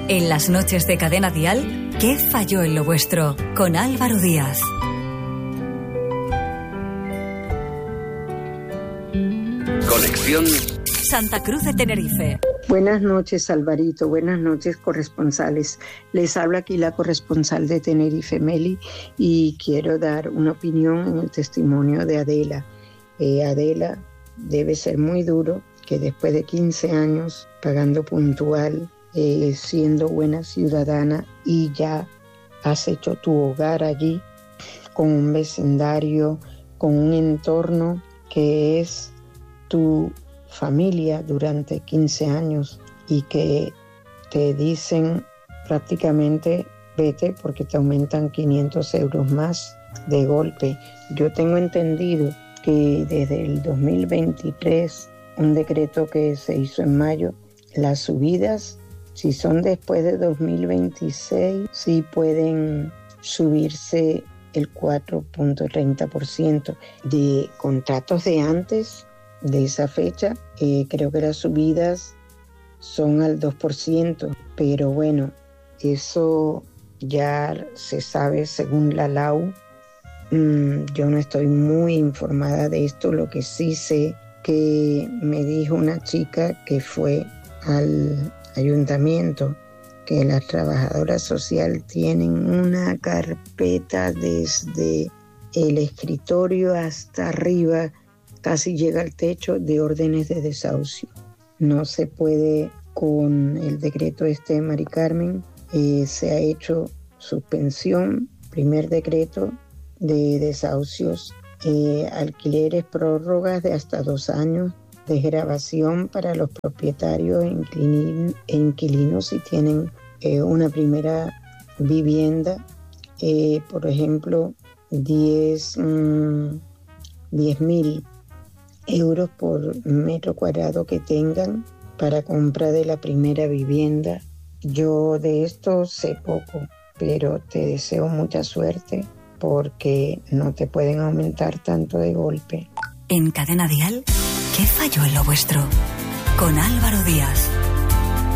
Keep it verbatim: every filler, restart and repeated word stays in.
En las noches de Cadena Dial, ¿qué falló en lo vuestro? Con Álvaro Díaz. Conexión Santa Cruz de Tenerife. Buenas noches, Alvarito. Buenas noches, corresponsales. Les habla aquí la corresponsal de Tenerife, Meli, y quiero dar una opinión en el testimonio de Adela. Eh, Adela, debe ser muy duro que después de quince años pagando puntual, eh, siendo buena ciudadana, y ya has hecho tu hogar allí con un vecindario, con un entorno que es tu familia durante quince años, y que te dicen prácticamente vete porque te aumentan quinientos euros más de golpe. Yo tengo entendido que desde el dos mil veintitrés, un decreto que se hizo en mayo, las subidas, si son después de dos mil veintiséis, sí pueden subirse el cuatro punto treinta por ciento. De contratos de antes de esa fecha, eh, creo que las subidas son al dos por ciento, pero bueno, eso ya se sabe según la L A U. Mm, yo no estoy muy informada de esto. Lo que sí sé que me dijo una chica que fue al ayuntamiento, que las trabajadoras sociales tienen una carpeta desde el escritorio hasta arriba, casi llega al techo, de órdenes de desahucio. No se puede, con el decreto este de Mari Carmen, eh, se ha hecho suspensión, primer decreto de desahucios, eh, alquileres, prórrogas de hasta dos años, desgravación para los propietarios e inquilin- e inquilinos si tienen eh, una primera vivienda, eh, por ejemplo, diez mil euros por metro cuadrado que tengan para compra de la primera vivienda. Yo de esto sé poco, pero te deseo mucha suerte porque no te pueden aumentar tanto de golpe. En Cadena Dial, ¿qué falló en lo vuestro? Con Álvaro Díaz.